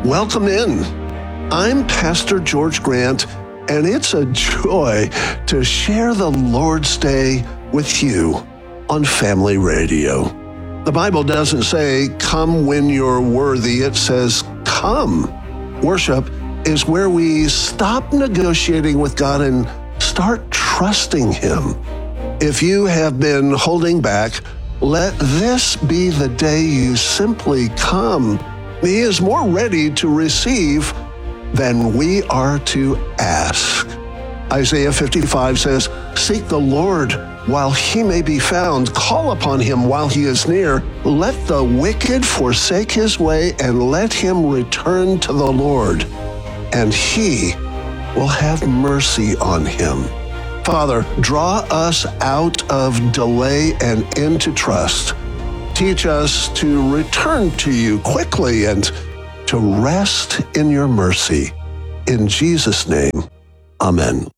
Welcome in. I'm Pastor George Grant, and it's a joy to share the Lord's Day with you on Family Radio. The Bible doesn't say, come when you're worthy. It says, come. Worship is where we stop negotiating with God and start trusting Him. If you have been holding back, let this be the day you simply come. He is more ready to receive than we are to ask. Isaiah 55 says, seek the Lord while He may be found. Call upon Him while He is near. Let the wicked forsake his way and let him return to the Lord, and He will have mercy on him. Father, draw us out of delay and into trust. Teach us to return to You quickly and to rest in Your mercy. In Jesus' name, amen.